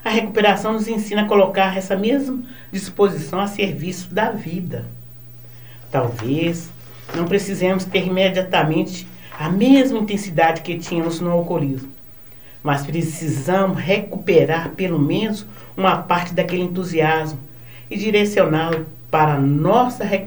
A recuperação nos ensina a colocar essa mesma disposição a serviço da vida. Talvez não precisemos ter imediatamente a mesma intensidade que tínhamos no alcoolismo, mas precisamos recuperar pelo menos uma parte daquele entusiasmo e direcioná-lo para a nossa recuperação